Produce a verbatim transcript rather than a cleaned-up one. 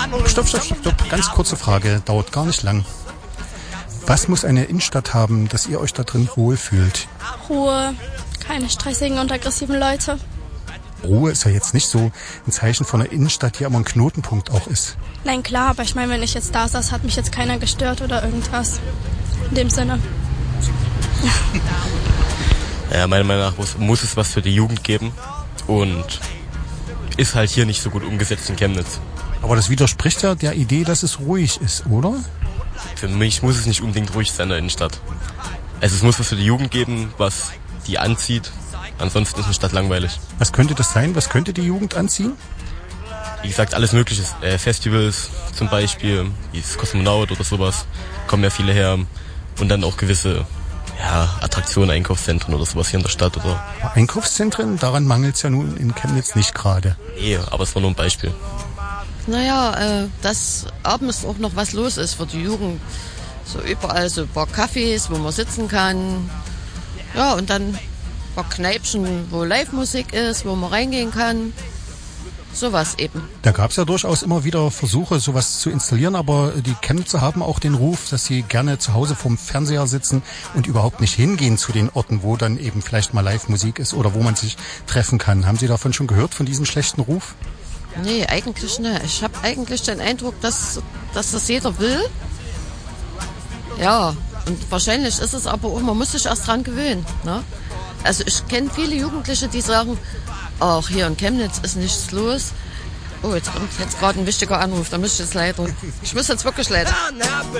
Stopp, stopp, stopp, stopp. Ganz kurze Frage, dauert gar nicht lang. Was muss eine Innenstadt haben, dass ihr euch da drin wohlfühlt? Ruhe, keine stressigen und aggressiven Leute. Ruhe ist ja jetzt nicht so ein Zeichen von einer Innenstadt, die immer ein Knotenpunkt auch ist. Nein, klar, aber ich meine, wenn ich jetzt da saß, hat mich jetzt keiner gestört oder irgendwas. In dem Sinne. Ja, meiner Meinung nach muss, muss es was für die Jugend geben und ist halt hier nicht so gut umgesetzt in Chemnitz. Aber das widerspricht ja der Idee, dass es ruhig ist, oder? Für mich muss es nicht unbedingt ruhig sein in der Innenstadt. Also es muss was für die Jugend geben, was die anzieht. Ansonsten ist eine Stadt langweilig. Was könnte das sein? Was könnte die Jugend anziehen? Wie gesagt, alles Mögliche. Äh, Festivals zum Beispiel, wie das Kosmonaut oder sowas, kommen ja viele her. Und dann auch gewisse ja, Attraktionen, Einkaufszentren oder sowas hier in der Stadt. Oder Einkaufszentren? Daran mangelt es ja nun in Chemnitz nicht gerade. Nee, aber es war nur ein Beispiel. Naja, äh, dass abends auch noch was los ist für die Jugend. So überall so ein paar Cafés, wo man sitzen kann. Ja, und dann ein paar Kneipchen, wo Live-Musik ist, wo man reingehen kann. Sowas eben. Da gab es ja durchaus immer wieder Versuche, sowas zu installieren, aber die Chemnitzer haben auch den Ruf, dass sie gerne zu Hause vorm Fernseher sitzen und überhaupt nicht hingehen zu den Orten, wo dann eben vielleicht mal Live-Musik ist oder wo man sich treffen kann. Haben Sie davon schon gehört, von diesem schlechten Ruf? Nee, eigentlich nicht. Ich habe eigentlich den Eindruck, dass, dass das jeder will. Ja, und wahrscheinlich ist es aber auch, man muss sich erst dran gewöhnen. Ne? Also ich kenne viele Jugendliche, die sagen, ach, hier in Chemnitz ist nichts los. Oh, jetzt kommt jetzt gerade ein wichtiger Anruf, da muss ich jetzt leider, ich muss jetzt wirklich leider.